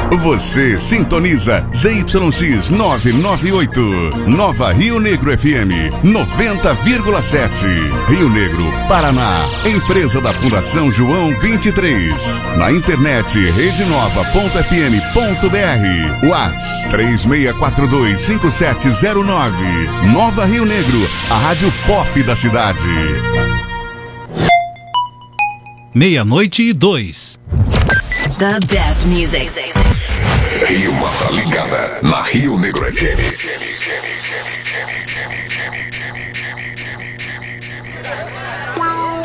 Você sintoniza ZYX 998, Nova Rio Negro FM 90,7. Rio Negro, Paraná. Empresa da Fundação João 23. Na internet redenova.fm.br. WhatsApp 36425709. Nova Rio Negro, a rádio pop da cidade. 00:02. The best music. Rio Mata ligada na Rio Negro FM.